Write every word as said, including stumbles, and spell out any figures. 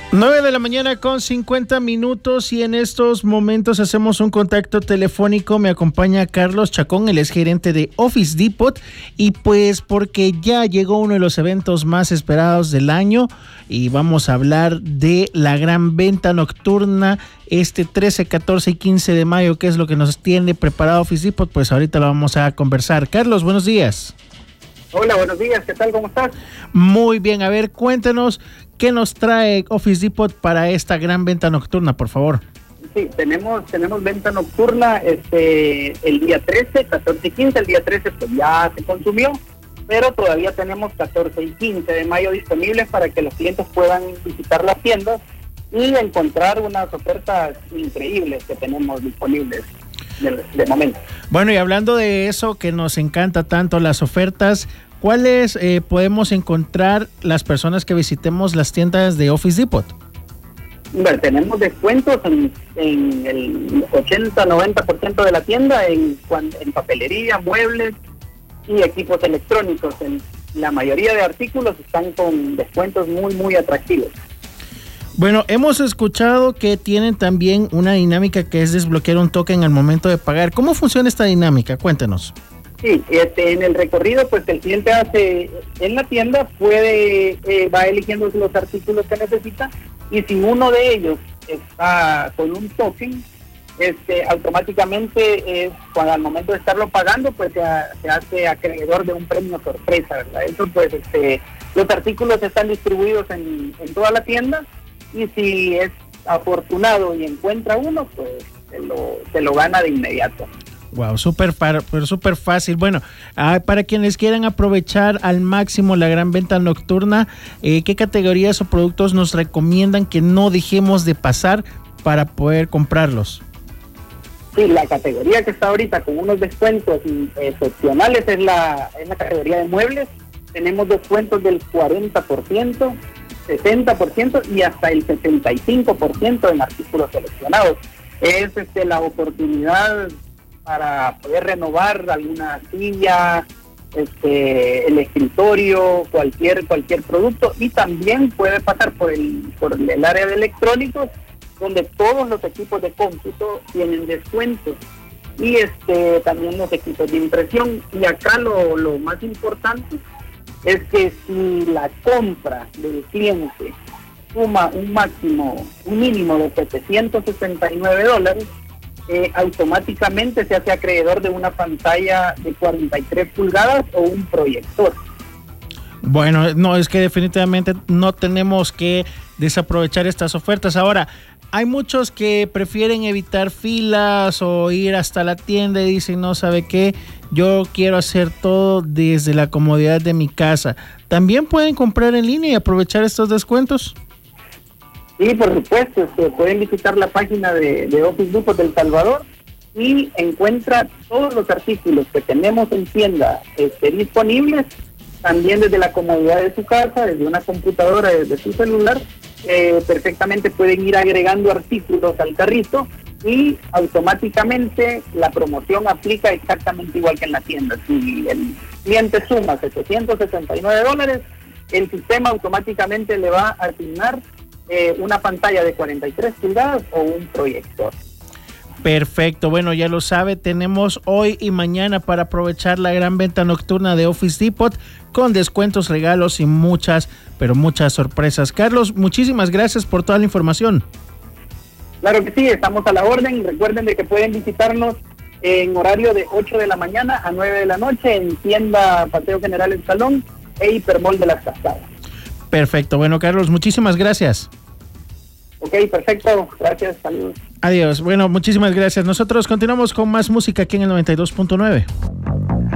nueve de la mañana con cincuenta minutos y en estos momentos hacemos un contacto telefónico. Me acompaña Carlos Chacón, él es gerente de Office Depot y pues porque ya llegó uno de los eventos más esperados del año y vamos a hablar de la gran venta nocturna este trece, catorce y quince de mayo, que es lo que nos tiene preparado Office Depot. Pues ahorita lo vamos a conversar. Carlos, buenos días. Hola, buenos días, ¿qué tal? ¿Cómo estás? Muy bien, a ver, cuéntanos qué nos trae Office Depot para esta gran venta nocturna, por favor. Sí, tenemos tenemos venta nocturna este el día trece, catorce y quince. El día trece pues ya se consumió, pero todavía tenemos catorce y quince de mayo disponibles para que los clientes puedan visitar las tiendas y encontrar unas ofertas increíbles que tenemos disponibles de, de momento. Bueno, y hablando de eso que nos encanta tanto, las ofertas, ¿cuáles eh, podemos encontrar las personas que visitemos las tiendas de Office Depot? Bueno, tenemos descuentos en, en el ochenta a noventa por ciento de la tienda en, en papelería, muebles y equipos electrónicos. En la mayoría de artículos están con descuentos muy, muy atractivos. Bueno, hemos escuchado que tienen también una dinámica que es desbloquear un token al momento de pagar. ¿Cómo funciona esta dinámica? Cuéntenos. Sí, este, en el recorrido, pues el cliente hace en la tienda, puede eh, va eligiendo los artículos que necesita y si uno de ellos está con un token, este, automáticamente es cuando al momento de estarlo pagando, pues se, se hace acreedor de un premio sorpresa, ¿verdad? Eso, pues, este, los artículos están distribuidos en, en toda la tienda y si es afortunado y encuentra uno, pues se lo, se lo gana de inmediato. Wow, súper súper fácil. Bueno, ah, para quienes quieran aprovechar al máximo la gran venta nocturna, eh, ¿qué categorías o productos nos recomiendan que no dejemos de pasar para poder comprarlos? Sí, la categoría que está ahorita con unos descuentos excepcionales es la, es la categoría de muebles. Tenemos descuentos del cuarenta por ciento, sesenta por ciento y hasta el setenta y cinco por ciento en artículos seleccionados. Es este, la oportunidad para poder renovar alguna silla, este, el escritorio, cualquier cualquier producto, y también puede pasar por el por el área de electrónicos, donde todos los equipos de cómputo tienen descuentos y este también los equipos de impresión. Y acá lo, lo más importante es que si la compra del cliente suma un máximo, un mínimo de setecientos sesenta y nueve dólares, Eh, automáticamente se hace acreedor de una pantalla de cuarenta y tres pulgadas o un proyector. Bueno, no, es que definitivamente no tenemos que desaprovechar estas ofertas. Ahora, hay muchos que prefieren evitar filas o ir hasta la tienda y dicen, no, ¿sabe qué? Yo quiero hacer todo desde la comodidad de mi casa. ¿También pueden comprar en línea y aprovechar estos descuentos? Sí, por supuesto, este, pueden visitar la página de, de Office Depot del Salvador y encuentra todos los artículos que tenemos en tienda este, disponibles, también desde la comodidad de su casa, desde una computadora, desde su celular. Eh, perfectamente pueden ir agregando artículos al carrito y automáticamente la promoción aplica exactamente igual que en la tienda. Si el cliente suma setecientos sesenta y nueve dólares, el sistema automáticamente le va a asignar Eh, una pantalla de cuarenta y tres pulgadas o un proyector. Perfecto, bueno, ya lo sabe, tenemos hoy y mañana para aprovechar la gran venta nocturna de Office Depot con descuentos, regalos y muchas, pero muchas sorpresas. Carlos, muchísimas gracias por toda la información. Claro que sí, estamos a la orden. Recuerden de que pueden visitarnos en horario de ocho de la mañana a nueve de la noche en tienda Paseo General El Salón e Hipermall de las Cascadas. Perfecto, bueno, Carlos, muchísimas gracias. Ok, perfecto, gracias, saludos. Adiós, bueno, muchísimas gracias. Nosotros continuamos con más música aquí en el noventa y dos punto nueve.